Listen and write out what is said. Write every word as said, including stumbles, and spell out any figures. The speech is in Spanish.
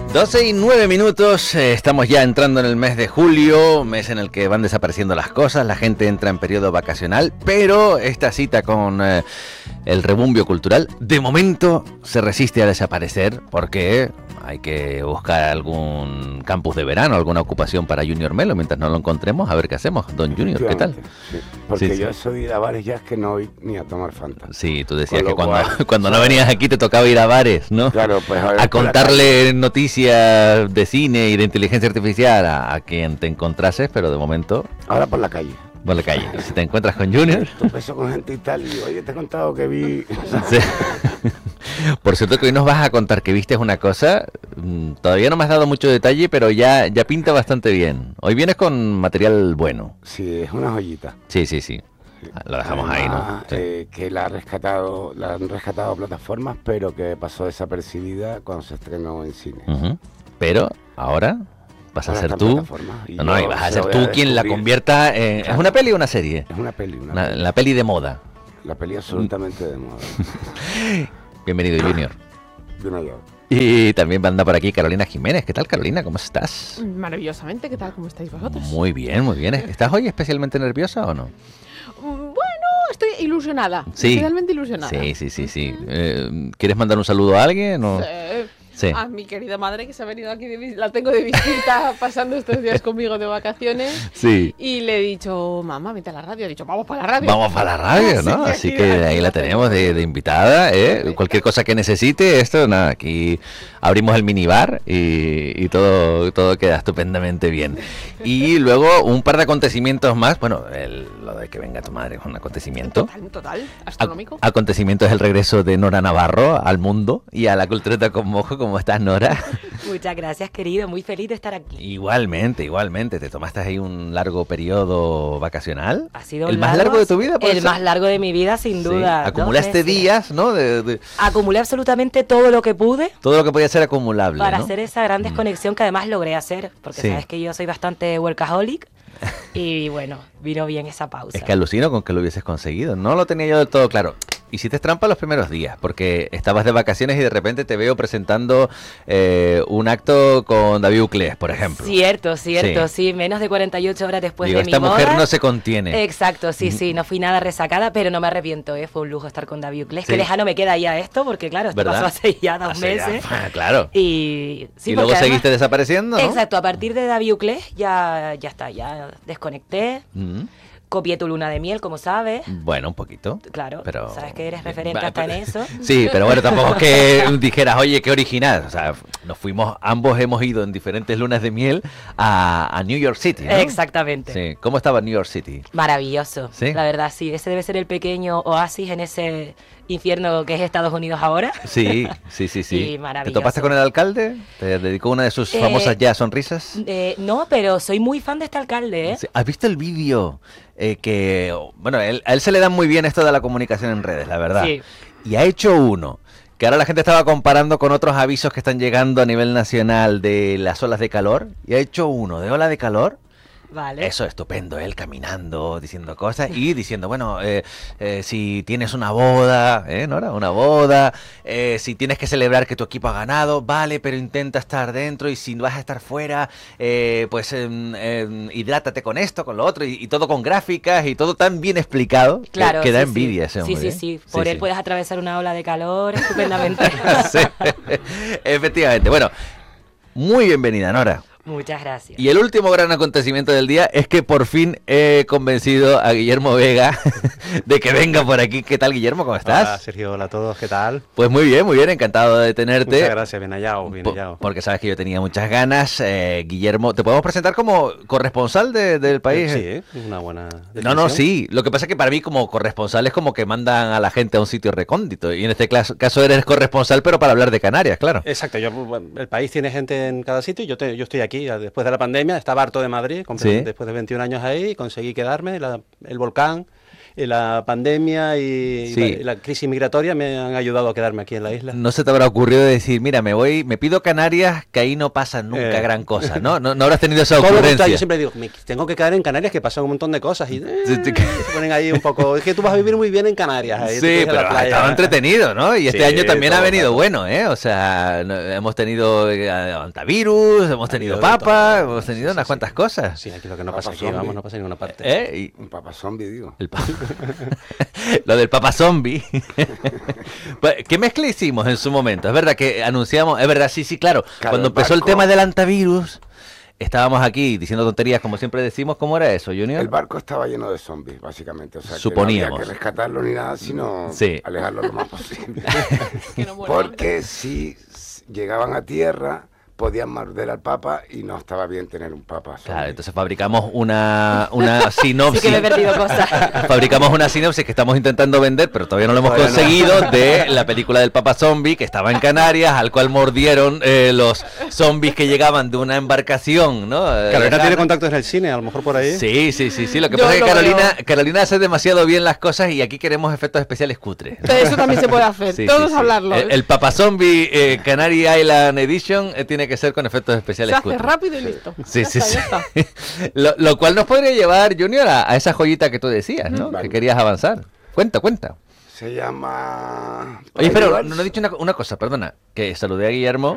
doce y nueve minutos, eh, estamos ya entrando en el mes de julio, mes en el que van desapareciendo las cosas, la gente entra en periodo vacacional, pero esta cita con eh, el rebumbio cultural, de momento se resiste a desaparecer porque hay que buscar algún campus de verano, alguna ocupación para Junior Melo, mientras no lo encontremos, a ver qué hacemos. Don Junior, ¿qué tal? Sí, porque Sí, yo sí. soy de bares ya es que no voy ni a tomar Fanta. Sí, tú decías Con que lo cuando, cual, cuando no venías aquí te tocaba ir a bares, ¿no? Claro, pues a ver, A por la contarle noticias de cine y de inteligencia artificial a, a quien te encontrases, pero de momento, Ahora por la calle. por la calle. Si te encuentras con Junior... Topeso con gente y tal, y oye, te he contado que vi... Sí. Por cierto que hoy nos vas a contar que viste una cosa, mm, todavía no me has dado mucho detalle, pero ya, ya pinta bastante bien. Hoy vienes con material bueno. Sí, es una joyita. Sí, sí, sí. Lo dejamos ahí, ¿no? Además, Sí. eh, que la ha rescatado, la han rescatado plataformas, pero que pasó desapercibida cuando se estrenó en cine. Ujú. Pero ahora vas a Ahora ser está en tú. plataformas y No, no, y yo vas a se ser lo voy tú a quien la descubrir. convierta en... ¿Es Claro. una peli o una serie? Es una peli, una Una- peli. la peli de moda. La peli absolutamente de moda. Bienvenido, Junior. Dime yo. Y también anda por aquí Carolina Jiménez. ¿Qué tal, Carolina? ¿Cómo estás? Maravillosamente, ¿qué tal? ¿Cómo estáis vosotros? Muy bien, muy bien. ¿Estás hoy especialmente nerviosa o no? Mm, Bueno, estoy ilusionada. Sí. Especialmente ilusionada. Sí, sí, sí, sí. Eh, ¿Quieres mandar un saludo a alguien? O... Eh, Sí. A mi querida madre que se ha venido aquí, de vis- la tengo de visita pasando estos días conmigo de vacaciones. Sí. Y le he dicho, mamá, vete a la radio. He dicho, vamos para la radio. Vamos para la radio, ¿no? Sí, Así aquí- que aquí ahí la la tenemos tengo. de, de invitada, ¿eh? Perfecto. Cualquier cosa que necesite, esto, nada, aquí abrimos el minibar y, y todo, todo queda estupendamente bien. Y luego un par de acontecimientos más, bueno, el- lo de que venga tu madre es un acontecimiento. Total, total, astronómico. Ac- acontecimiento es el regreso de Nora Navarro al mundo y a la cultureta con mojo. ¿Cómo estás, Nora? Muchas gracias, querido. Muy feliz de estar aquí. Igualmente, igualmente. ¿Te tomaste ahí un largo periodo vacacional? Ha sido ¿El más largo de tu vida? puede El ser? más largo de mi vida, sin Sí. duda. dos Acumulaste meses. días, ¿no? De, de- Acumulé absolutamente todo lo que pude todo lo que podía ser acumulable, para ¿no? hacer esa gran Mm. desconexión que además logré hacer. Porque Sí. sabes que yo soy bastante workaholic. Y bueno, vino bien esa pausa. Es que alucino con que lo hubieses conseguido. No lo tenía yo del todo claro. Hiciste trampa los primeros días, porque estabas de vacaciones y de repente te veo presentando eh, un acto con David Uclés, por ejemplo. Cierto, cierto, Sí. sí. Menos de cuarenta y ocho horas después Digo, de mi esta mujer boda. no se contiene. Exacto, sí, Mm. sí, no fui nada resacada, pero no me arrepiento, ¿eh? Fue un lujo estar con David Uclés. Sí. Que lejano me queda ya esto, porque claro, esto ¿Verdad? pasó hace ya dos Hace ya- meses. claro. Y, sí, y luego porque además- seguiste desapareciendo, ¿no? Exacto, a partir de David Uclés ya, ya está, ya desconecté. Mm. Copié tu luna de miel, como sabes. Bueno, un poquito. Claro, Pero... sabes que eres referente Va, hasta en pero- eso. Sí, pero bueno, tampoco es que dijeras, oye, qué original. O sea, nos fuimos, ambos hemos ido en diferentes lunas de miel a, a New York City, ¿no? Exactamente. Sí. ¿Cómo estaba New York City? Maravilloso. ¿Sí? La verdad, sí. Ese debe ser el pequeño oasis en ese infierno que es Estados Unidos ahora. Sí, sí, sí, sí. Y ¿Te maravilloso. topaste con el alcalde? ¿Te dedicó una de sus Eh, famosas ya sonrisas? Eh, no, pero soy muy fan de este alcalde, ¿eh? Sí. ¿Has visto el vídeo? Eh, que, bueno, él- a él se le da muy bien esto de la comunicación en redes, la verdad. Sí. Y ha hecho uno que ahora la gente estaba comparando con otros avisos que están llegando a nivel nacional de las olas de calor. Y ha hecho uno de ola de calor. Vale. Eso estupendo, él caminando, diciendo cosas y diciendo, bueno, eh, eh, si tienes una boda, ¿eh, Nora? Una boda, eh, si tienes que celebrar que tu equipo ha ganado, vale, pero intenta estar dentro y si vas a estar fuera, eh, pues em, em, hidrátate con esto, con lo otro y, y todo con gráficas y todo tan bien explicado que- Claro, que, da sí, envidia sí. ese hombre. Sí, sí, ¿eh? sí. Por él sí. puedes atravesar una ola de calor estupendamente. Sí, efectivamente. Bueno, muy bienvenida, Nora. Muchas gracias. Y el último gran acontecimiento del día es que por fin he convencido a Guillermo Vega de que venga por aquí. ¿Qué tal, Guillermo? ¿Cómo estás? Hola, Sergio, hola a todos, ¿qué tal? Pues muy bien, muy bien, encantado de tenerte. Muchas gracias, bien hallado, bien Po- hallado. Porque sabes que yo tenía muchas ganas. Eh, Guillermo, ¿te podemos presentar como corresponsal de- del país? Sí, ¿eh? una buena No, no, definición. sí. Lo que pasa es que para mí como corresponsal es como que mandan a la gente a un sitio recóndito. Y en este caso, caso eres corresponsal, pero para hablar de Canarias, claro. Exacto, yo, bueno, el país tiene gente en cada sitio y yo, te- yo estoy aquí. Después de la pandemia, estaba harto de Madrid, compré- Sí. después de veintiún años ahí, conseguí quedarme, la- el volcán, y la pandemia y, Sí. y la, y la crisis migratoria me han ayudado a quedarme aquí en la isla. No se te habrá ocurrido decir, mira, me voy, me pido Canarias, que ahí no pasa nunca Eh. gran cosa, ¿no? No, no habrás tenido esa Todo lo ocurrencia. contrario, yo siempre digo, me tengo que quedar en Canarias, que pasan un montón de cosas y eh, Sí, sí. se ponen ahí un poco. Es que tú vas a vivir muy bien en Canarias. Ahí, tú Sí, tienes la pero ha playa. estado entretenido, ¿no? Y este Sí, año también ha todo, venido claro. bueno, ¿eh? O sea, no- hemos tenido eh, antivirus, hemos tenido habido de papa, todo. hemos tenido Sí, unas sí, cuantas sí. cosas. Sí, aquí lo que no Papa pasa aquí, zombie. vamos, no pasa en ninguna parte. ¿Eh? Y Un papa zombie, digo. el pa- lo del papa zombie. Pues, ¿qué mezcla hicimos en su momento? Es verdad que anunciamos, es verdad, sí, sí, claro. Claro, Cuando el empezó el barco- tema del antivirus, estábamos aquí diciendo tonterías, como siempre decimos. ¿Cómo era eso, Junior? El barco estaba lleno de zombies, básicamente. O sea, Suponíamos. que no había que rescatarlo ni nada, sino Sí. alejarlo lo más posible. Que no mueran. Porque si s- llegaban a tierra, podían morder al papa y no estaba bien tener un papa zombie. Claro, entonces fabricamos una, una Sí sinopsis. que me he perdido cosas. Fabricamos una sinopsis que estamos intentando vender, pero todavía no lo hemos Todavía no. conseguido, de la película del Papa Zombie, que estaba en Canarias, al cual mordieron eh, los zombies que llegaban de una embarcación, ¿no? Eh, Carolina lejana. tiene contactos en el cine, a lo mejor por ahí. Sí, sí, sí, sí. Lo que Yo pasa es que lo Carolina, veo. Carolina hace demasiado bien las cosas y aquí queremos efectos especiales cutres. Pero eso también se puede hacer. Sí, Todos sí, sí. hablarlo. El, el Papa Zombie eh, Canary Island Edition eh, tiene que ser con efectos Se especiales hace cutres. rápido y listo. Sí, Ya sí, está, sí. ya está. lo, lo cual nos podría llevar, Junior, a, a esa joyita que tú decías, ¿no? Vale. Que querías avanzar. Cuenta, cuenta. Se llama... Oye, pero Animals. no, no he dicho una, una cosa, perdona, que saludé a Guillermo